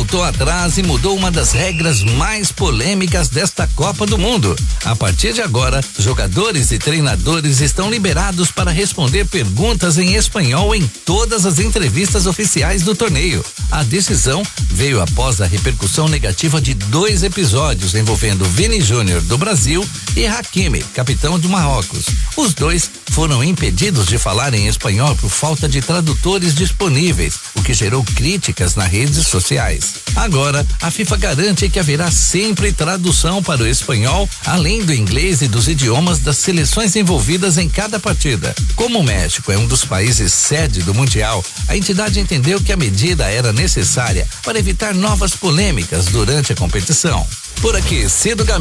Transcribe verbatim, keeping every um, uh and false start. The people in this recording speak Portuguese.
voltou atrás e mudou uma das regras mais polêmicas desta Copa do Mundo. A partir de agora, jogadores e treinadores estão liberados para responder perguntas em espanhol em todas as entrevistas oficiais do torneio. A decisão veio após a repercussão negativa de dois episódios envolvendo Vini Júnior do Brasil e Hakimi, capitão de Marrocos. Os dois foram impedidos de falar em espanhol por falta de tradutores disponíveis, o que gerou críticas nas redes sociais. Agora, a FIFA garante que haverá sempre tradução para o espanhol, além do inglês e dos idiomas das seleções envolvidas em cada partida. Como o México é um dos países sede do Mundial, a entidade entendeu que a medida era necessária para evitar novas polêmicas durante a competição. Por aqui, Cido Gam